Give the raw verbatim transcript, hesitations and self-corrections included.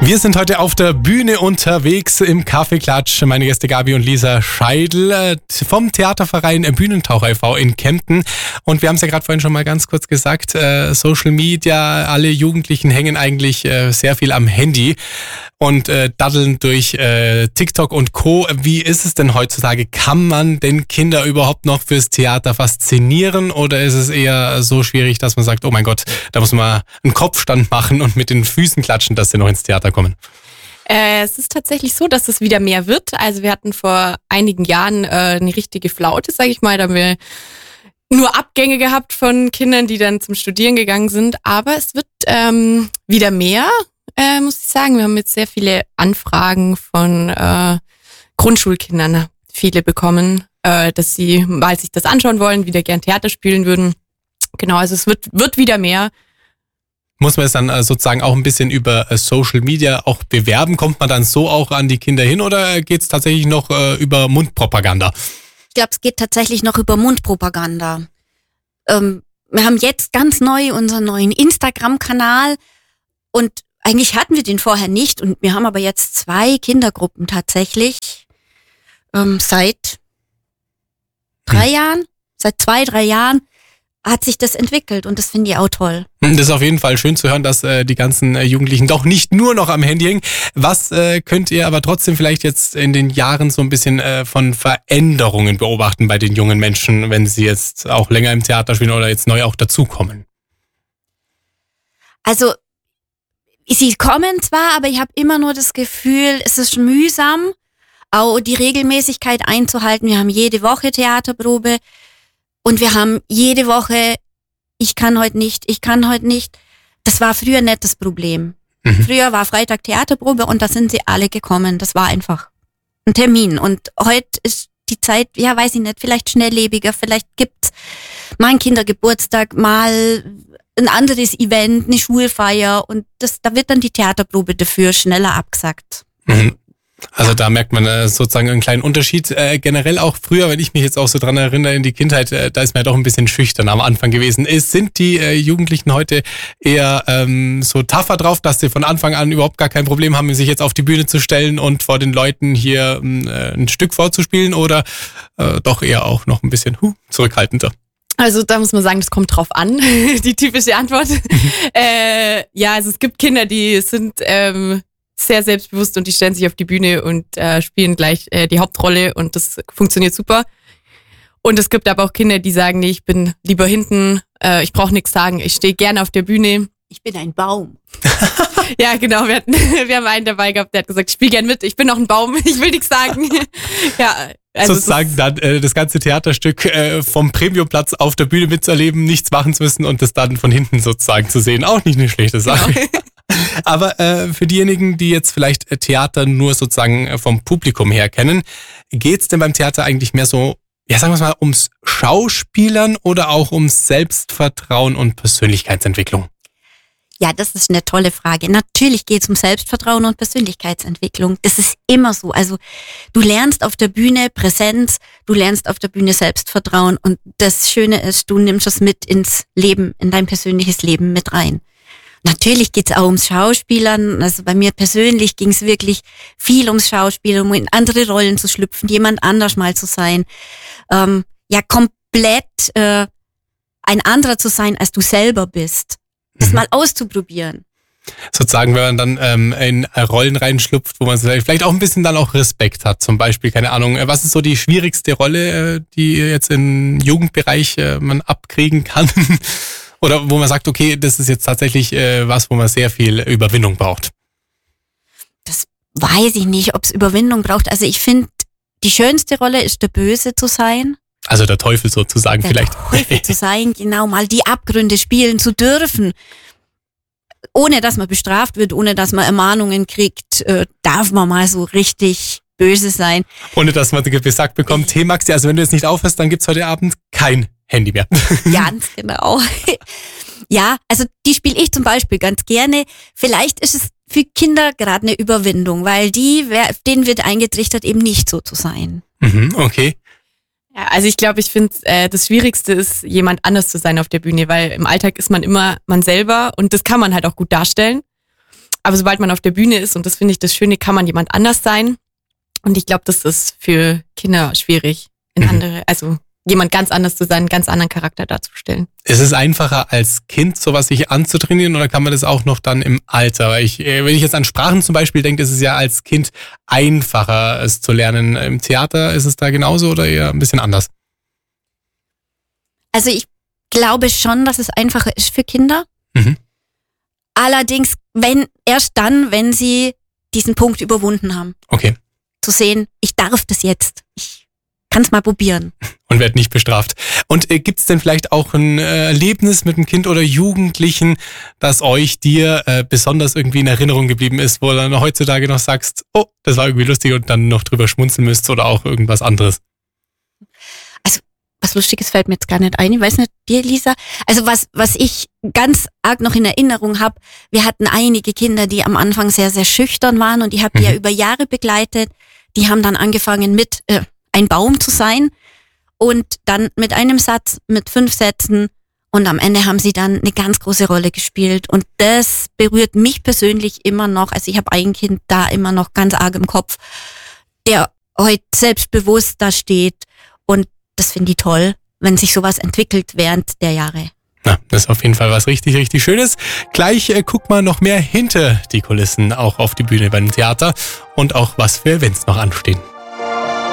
Wir sind heute auf der Bühne unterwegs im Kaffeeklatsch. Meine Gäste Gabi und Lisa Scheidl vom Theaterverein Bühnentaucher e V in Kempten. Und wir haben es ja gerade vorhin schon mal ganz kurz gesagt, äh, Social Media, alle Jugendlichen hängen eigentlich äh, sehr viel am Handy und äh, daddeln durch äh, TikTok und Co. Wie ist es denn heutzutage? Kann man denn Kinder überhaupt noch fürs Theater faszinieren oder ist es eher so schwierig, dass man sagt, oh mein Gott, da muss man einen Kopfstand machen und mit den Füßen klatschen, dass sie noch ins Theater kommen? Äh, es ist tatsächlich so, dass es wieder mehr wird. Also wir hatten vor einigen Jahren äh, eine richtige Flaute, sage ich mal. Da haben wir nur Abgänge gehabt von Kindern, die dann zum Studieren gegangen sind. Aber es wird ähm, wieder mehr, äh, muss ich sagen. Wir haben jetzt sehr viele Anfragen von äh, Grundschulkindern, viele bekommen, äh, dass sie mal sich das anschauen wollen, wieder gern Theater spielen würden. Genau, also es wird, wird wieder mehr. Muss man es dann sozusagen auch ein bisschen über Social Media auch bewerben? Kommt man dann so auch an die Kinder hin oder geht es tatsächlich noch über Mundpropaganda? Ich glaube, es geht tatsächlich noch über Mundpropaganda. Ähm, wir haben jetzt ganz neu unseren neuen Instagram-Kanal und eigentlich hatten wir den vorher nicht und wir haben aber jetzt zwei Kindergruppen tatsächlich ähm, seit drei hm. Jahren, seit zwei, drei Jahren hat sich das entwickelt und das finde ich auch toll. Das ist auf jeden Fall schön zu hören, dass äh, die ganzen äh, Jugendlichen doch nicht nur noch am Handy hängen. Was äh, könnt ihr aber trotzdem vielleicht jetzt in den Jahren so ein bisschen äh, von Veränderungen beobachten bei den jungen Menschen, wenn sie jetzt auch länger im Theater spielen oder jetzt neu auch dazukommen? Also sie kommen zwar, aber ich habe immer nur das Gefühl, es ist mühsam, auch die Regelmäßigkeit einzuhalten. Wir haben jede Woche Theaterprobe. Und wir haben jede Woche, ich kann heute nicht, ich kann heute nicht. Das war früher nicht das Problem. Mhm. Früher war Freitag Theaterprobe und da sind sie alle gekommen. Das war einfach ein Termin. Und heute ist die Zeit, ja weiß ich nicht, vielleicht schnelllebiger. Vielleicht gibt's mal einen Kindergeburtstag, mal ein anderes Event, eine Schulfeier. Und das, da wird dann die Theaterprobe dafür schneller abgesagt. Mhm. Also da merkt man äh, sozusagen einen kleinen Unterschied. Äh, generell auch früher, wenn ich mich jetzt auch so dran erinnere in die Kindheit, äh, da ist man ja doch ein bisschen schüchtern am Anfang gewesen. Ist, sind die äh, Jugendlichen heute eher ähm, so tougher drauf, dass sie von Anfang an überhaupt gar kein Problem haben, sich jetzt auf die Bühne zu stellen und vor den Leuten hier äh, ein Stück vorzuspielen oder äh, doch eher auch noch ein bisschen huh, zurückhaltender? Also da muss man sagen, das kommt drauf an, die typische Antwort. Mhm. Äh, ja, also es gibt Kinder, die sind ähm, sehr selbstbewusst und die stellen sich auf die Bühne und äh, spielen gleich äh, die Hauptrolle und das funktioniert super. Und es gibt aber auch Kinder, die sagen, nee, ich bin lieber hinten, äh, ich brauche nichts sagen, ich stehe gerne auf der Bühne. Ich bin ein Baum. Ja, genau, wir, hatten, wir haben einen dabei gehabt, der hat gesagt, ich spiele gern mit, ich bin noch ein Baum, ich will nichts sagen. Ja, also sozusagen dann äh, das ganze Theaterstück äh, vom Premiumplatz auf der Bühne mitzuerleben, nichts machen zu müssen und das dann von hinten sozusagen zu sehen. Auch nicht eine schlechte Sache. Genau. Aber äh, für diejenigen, die jetzt vielleicht Theater nur sozusagen vom Publikum her kennen, geht's denn beim Theater eigentlich mehr so, ja sagen wir mal, ums Schauspielern oder auch ums Selbstvertrauen und Persönlichkeitsentwicklung? Ja, das ist eine tolle Frage. Natürlich geht's um Selbstvertrauen und Persönlichkeitsentwicklung. Das ist immer so. Also du lernst auf der Bühne Präsenz, du lernst auf der Bühne Selbstvertrauen und das Schöne ist, du nimmst es mit ins Leben, in dein persönliches Leben mit rein. Natürlich geht's auch ums Schauspielern. Also bei mir persönlich ging's wirklich viel ums Schauspiel, um in andere Rollen zu schlüpfen, jemand anders mal zu sein. Ähm, ja, komplett äh, ein anderer zu sein, als du selber bist. Das mhm. mal auszuprobieren. Sozusagen, wenn man dann ähm, in Rollen reinschlüpft, wo man vielleicht auch ein bisschen dann auch Respekt hat. Zum Beispiel, keine Ahnung, was ist so die schwierigste Rolle, die jetzt im Jugendbereich äh, man abkriegen kann? Oder wo man sagt, okay, das ist jetzt tatsächlich äh, was, wo man sehr viel Überwindung braucht. Das weiß ich nicht, ob es Überwindung braucht. Also ich finde, die schönste Rolle ist der Böse zu sein. Also der Teufel sozusagen der vielleicht. Der Teufel zu sein, genau, mal die Abgründe spielen zu dürfen. Ohne dass man bestraft wird, ohne dass man Ermahnungen kriegt, äh, darf man mal so richtig böse sein. Ohne dass man gesagt bekommt, hey Maxi, also wenn du jetzt nicht aufhörst, dann gibt's heute Abend kein Handy mehr. Ganz genau. Ja, also die spiele ich zum Beispiel ganz gerne. Vielleicht ist es für Kinder gerade eine Überwindung, weil die, denen wird eingetrichtert, eben nicht so zu sein. Mhm, okay. Ja, also ich glaube, ich finde, äh, das Schwierigste ist, jemand anders zu sein auf der Bühne, weil im Alltag ist man immer man selber und das kann man halt auch gut darstellen. aber sobald man auf der Bühne ist, und das finde ich das Schöne, kann man jemand anders sein. Und ich glaube, das ist für Kinder schwierig, in Mhm. andere, also jemand ganz anders zu sein, einen ganz anderen Charakter darzustellen. Ist es einfacher als Kind, sowas sich anzutrainieren, oder kann man das auch noch dann im Alter? Weil ich, äh, wenn ich jetzt an Sprachen zum Beispiel denke, ist es ja als Kind einfacher, es zu lernen. Im Theater ist es da genauso oder eher ein bisschen anders? Also ich glaube schon, dass es einfacher ist für Kinder. Mhm. Allerdings, wenn erst dann, wenn sie diesen Punkt überwunden haben. Okay. Zu sehen, ich darf das jetzt. Ich kann es mal probieren. Und wird nicht bestraft. Und äh, gibt es denn vielleicht auch ein äh, Erlebnis mit einem Kind oder Jugendlichen, das euch, dir äh, besonders irgendwie in Erinnerung geblieben ist, wo du dann heutzutage noch sagst, oh, das war irgendwie lustig und dann noch drüber schmunzeln müsst oder auch irgendwas anderes? Was Lustiges fällt mir jetzt gar nicht ein. Ich weiß nicht, dir, Lisa. Also was, was ich ganz arg noch in Erinnerung habe, wir hatten einige Kinder, die am Anfang sehr, sehr schüchtern waren und die habe ich Mhm. ja über Jahre begleitet. Die haben dann angefangen mit äh, ein Baum zu sein und dann mit einem Satz, mit fünf Sätzen und am Ende haben sie dann eine ganz große Rolle gespielt und das berührt mich persönlich immer noch. Also ich habe ein Kind da immer noch ganz arg im Kopf, der heute selbstbewusst da steht und das finde ich toll, wenn sich sowas entwickelt während der Jahre. Na, das ist auf jeden Fall was richtig, richtig Schönes. Gleich äh, guck mal noch mehr hinter die Kulissen, auch auf die Bühne beim Theater und auch was für Events noch anstehen.